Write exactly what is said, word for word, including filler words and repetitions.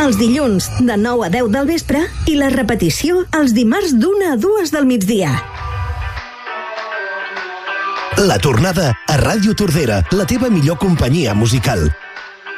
els dilluns de nou a deu del vespre i la repetició els dimarts d'una a dues del migdia. La tornada a Ràdio Tordera, la teva millor companyia musical.